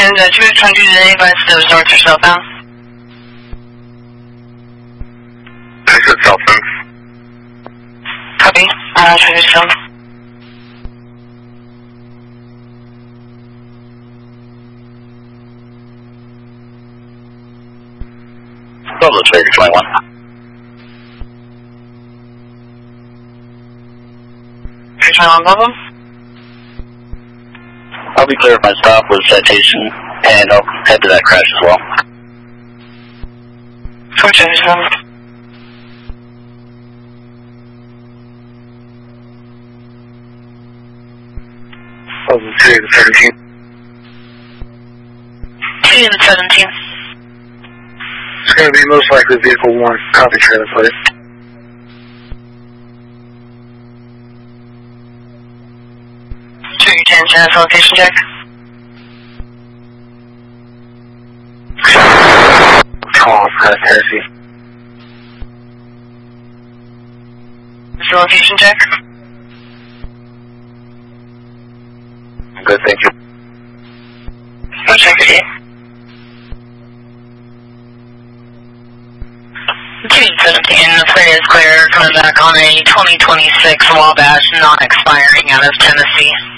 And 2X1 due to any advice that was north or southbound? I said southbound. Copy. Transition. Bravo, Traeger 21. Traeger 21, Bravo. I'll be clear if my stop was citation, and I'll head to that crash as well. Transition. Bravo, Traeger 17. 2 to 17. It's going to be most likely vehicle 1. Copy, trailer plate. Trigger 10, chance location check. Call, taxi. Location check. I'm good, thank you. I'll check it here. 217, the clear is clear, coming back on a 2026 Wabash, not expiring out of Tennessee.